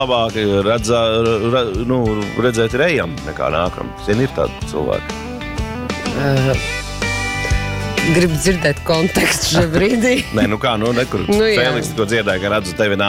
Labāk redzēt ir ejam nekā nākam. Zini, ir tādi cilvēki. Gribu dzirdēt kontekstu šajā brīdī. Nē, nekur. Fēliks, ko dziedāja, ka redzu tevi nāk.